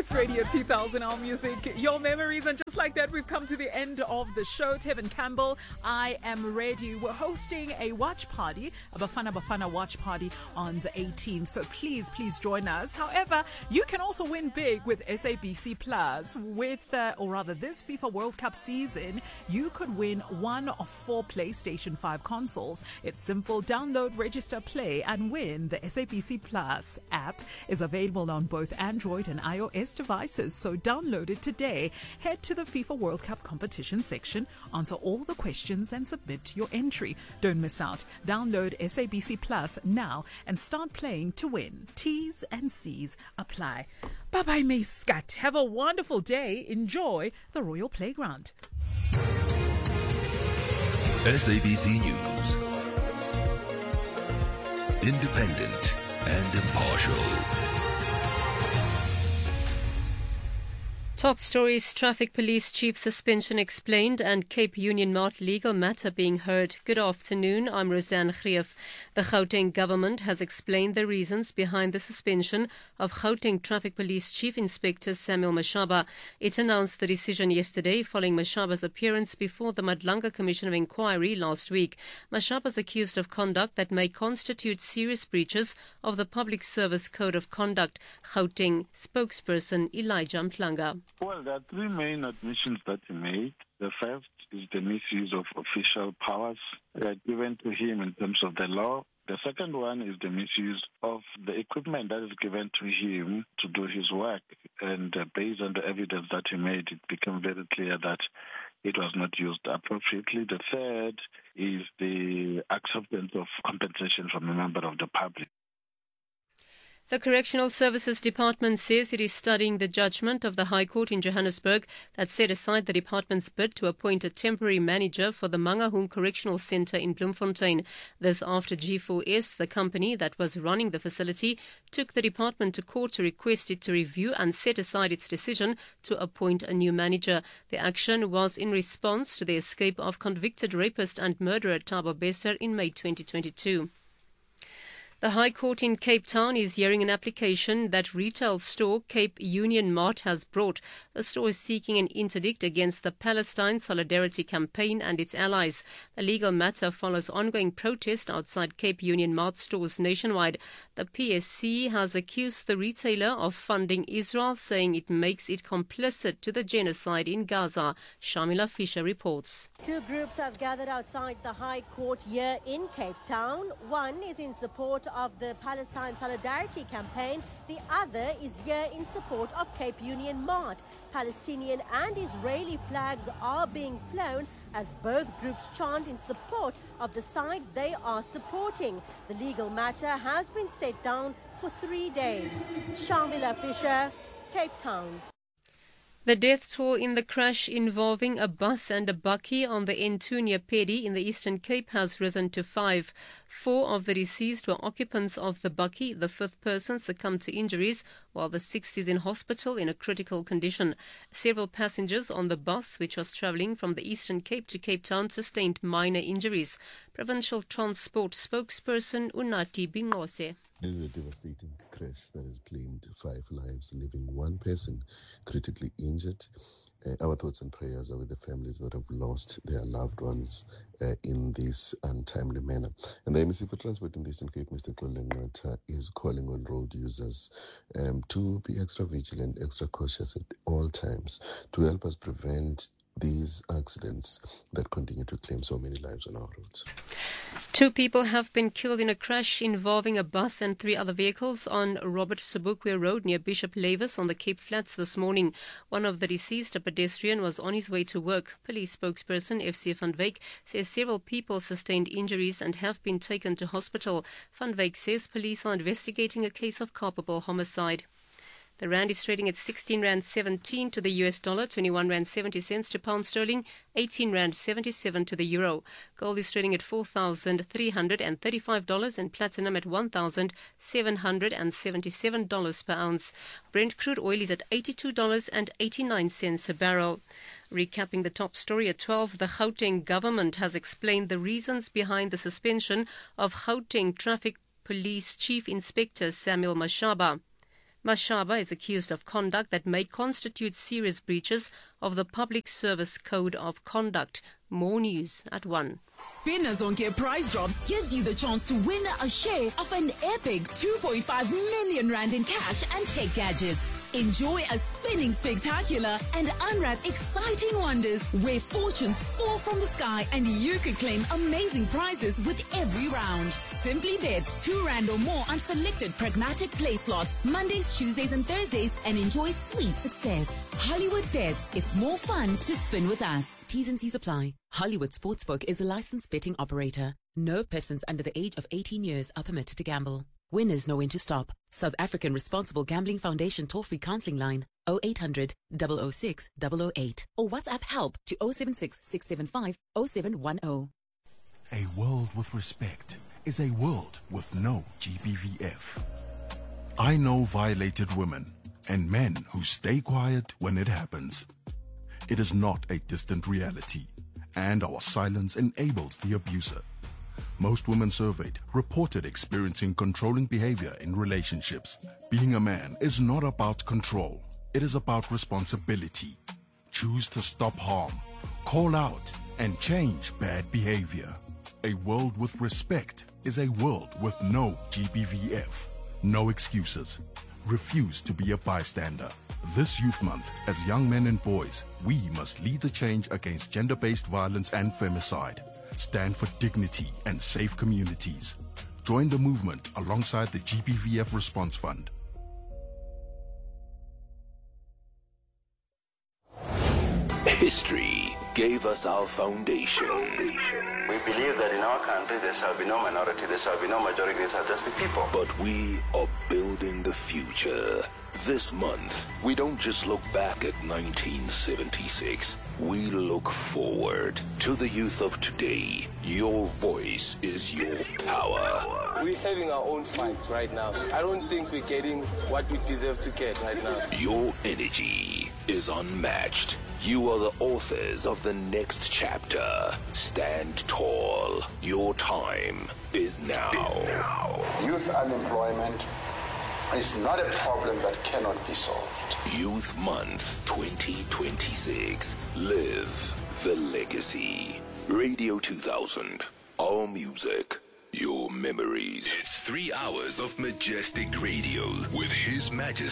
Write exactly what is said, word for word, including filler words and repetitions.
It's Radio two thousand, our music, your memories. And just like that, we've come to the end of the show. Tevin Campbell, I am ready. We're hosting a watch party, a Bafana Bafana watch party on the eighteenth. So please, please join us. However, you can also win big with S A B C Plus. With, uh, or rather this FIFA World Cup season, you could win one of four PlayStation five consoles. It's simple. Download, register, play, and win. The S A B C Plus app is available on both Android and iOS devices, so download it today. Head to the FIFA World Cup competition section, answer all the questions, and submit your entry. Don't miss out. Download S A B C Plus now and start playing to win. T's and C's apply. Bye-bye, Mayscat. Have a wonderful day. Enjoy the Royal Playground. S A B C News. Independent and impartial. Top stories: Traffic Police Chief suspension explained and Cape Union Mart legal matter being heard. Good afternoon, I'm Roseanne Greef. The Gauteng government has explained the reasons behind the suspension of Gauteng Traffic Police Chief Inspector Samuel Mashaba. It announced the decision yesterday following Mashaba's appearance before the Madlanga Commission of Inquiry last week. Mashaba is accused of conduct that may constitute serious breaches of the Public Service Code of Conduct. Gauteng spokesperson Elijah Mtlanga. Well, there are three main admissions that he made. The first is the misuse of official powers uh, given to him in terms of the law. The second one is the misuse of the equipment that is given to him to do his work. And uh, based on the evidence that he made, it became very clear that it was not used appropriately. The third is the acceptance of compensation from a member of the public. The Correctional Services Department says it is studying the judgment of the High Court in Johannesburg that set aside the department's bid to appoint a temporary manager for the Mangaung Correctional Centre in Bloemfontein. This after G four S, the company that was running the facility, took the department to court to request it to review and set aside its decision to appoint a new manager. The action was in response to the escape of convicted rapist and murderer Thabo Bester in May twenty twenty-two. The High Court in Cape Town is hearing an application that retail store Cape Union Mart has brought. The store is seeking an interdict against the Palestine Solidarity Campaign and its allies. The legal matter follows ongoing protest outside Cape Union Mart stores nationwide. The P S C has accused the retailer of funding Israel, saying it makes it complicit to the genocide in Gaza. Shamila Fisher reports. Two groups have gathered outside the High Court here in Cape Town. One is in support of the Palestine Solidarity Campaign. The other is here in support of Cape Union Mart. Palestinian and Israeli flags are being flown as both groups chant in support of the side they are supporting. The legal matter has been set down for three days. Shamila Fisher, Cape Town. The death toll in the crash involving a bus and a bakkie on the N two near Pedi in the Eastern Cape has risen to five. Four of the deceased were occupants of the bakkie. The fifth person succumbed to injuries, while the sixth is in hospital in a critical condition. Several passengers on the bus, which was travelling from the Eastern Cape to Cape Town, sustained minor injuries. Provincial Transport spokesperson Unati Bingose. This is a devastating crash that has claimed five lives, leaving one person critically injured. Uh, our thoughts and prayers are with the families that have lost their loved ones uh, in this untimely manner. And the M E C for Transport in the Eastern Cape, Mister Kolengata, is calling on road users um, to be extra vigilant, extra cautious at all times to help us prevent these accidents that continue to claim so many lives on our roads. Two people have been killed in a crash involving a bus and three other vehicles on Robert Sobukwe Road near Bishop Lavis on the Cape Flats this morning. One of the deceased, a pedestrian, was on his way to work. Police spokesperson F C Van Wyk says several people sustained injuries and have been taken to hospital. Van Wyk says police are investigating a case of culpable homicide. The rand is trading at sixteen rand seventeen to the U S dollar, twenty-one rand seventy cents to pound sterling, eighteen rand seventy-seven to the euro. Gold is trading at four thousand three hundred thirty-five dollars and platinum at one thousand seven hundred seventy-seven dollars per ounce. Brent crude oil is at eighty-two dollars and eighty-nine cents a barrel. Recapping the top story at twelve, the Gauteng government has explained the reasons behind the suspension of Gauteng Traffic Police Chief Inspector Samuel Mashaba. Mashaba is accused of conduct that may constitute serious breaches of the Public Service Code of Conduct. More news at one. Spinners on Get Prize Drops gives you the chance to win a share of an epic two point five million rand in cash and tech gadgets. Enjoy a spinning spectacular and unwrap exciting wonders where fortunes fall from the sky and you could claim amazing prizes with every round. Simply bet two rand or more on selected pragmatic play slots Mondays, Tuesdays and Thursdays and enjoy sweet success. Hollywood Bets. It's more fun to spin with us. T's and C's apply. Hollywood Sportsbook is a licensed betting operator. No persons under the age of eighteen years are permitted to gamble. Winners know when to stop. South African Responsible Gambling Foundation toll-free counseling line oh eight hundred, double oh six, double oh eight or WhatsApp help to oh seven six, six seven five, oh seven one oh. A world with respect is a world with no G B V F. I know violated women and men who stay quiet when it happens. It is not a distant reality, and our silence enables the abuser. Most women surveyed reported experiencing controlling behavior in relationships. Being a man is not about control. It is about responsibility. Choose to stop harm, call out, and change bad behavior. A world with respect is a world with no G B V F. No excuses. Refuse to be a bystander. This Youth Month, as young men and boys, we must lead the change against gender-based violence and femicide. Stand for dignity and safe communities. Join the movement alongside the G B V F Response Fund. History gave us our foundation. We believe that in our country there shall be no minority, there shall be no majority, there shall just be people. But we are building the future. This month, we don't just look back at nineteen seventy-six. We look forward to the youth of today. Your voice is your power. We're having our own fights right now. I don't think we're getting what we deserve to get right now. Your energy is unmatched. You are the authors of the next chapter. Stand tall. Your time is now. Youth unemployment is not a problem that cannot be solved. Youth Month twenty twenty-six. Live the legacy. Radio two thousand. Our music. Your memories. It's three hours of majestic radio with His Majesty.